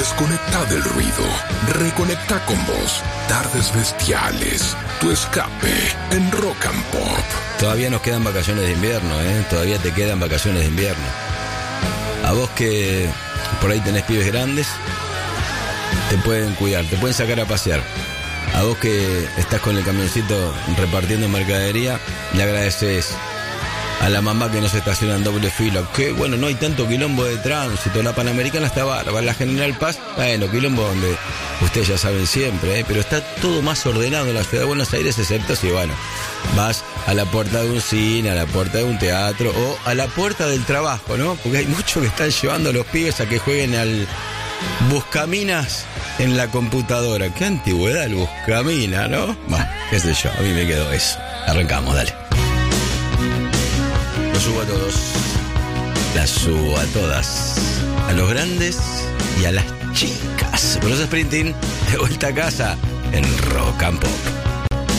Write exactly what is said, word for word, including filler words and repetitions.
Desconecta del ruido. Reconecta con vos. Tardes bestiales. Tu escape en Rock and Pop. Todavía nos quedan vacaciones de invierno, ¿eh? Todavía te quedan vacaciones de invierno. A vos que por ahí tenés pibes grandes, te pueden cuidar, te pueden sacar a pasear. A vos que estás con el camioncito repartiendo mercadería, le agradeces a la mamá que no se estaciona en doble fila. Que bueno, no hay tanto quilombo de tránsito. La Panamericana está bárbara, la General Paz, bueno, quilombo donde ustedes ya saben siempre, ¿eh? Pero está todo más ordenado en la ciudad de Buenos Aires, excepto si, bueno, vas a la puerta de un cine, a la puerta de un teatro o a la puerta del trabajo, ¿no? Porque hay muchos que están llevando a los pibes a que jueguen al Buscaminas en la computadora. Qué antigüedad el Buscamina, ¿no? Bueno, qué sé yo, a mí me quedó eso. Arrancamos, dale. Los subo a todos. Las subo a todas. A los grandes y a las chicas. Bruce Springsteen, de vuelta a casa en Rock and Pop.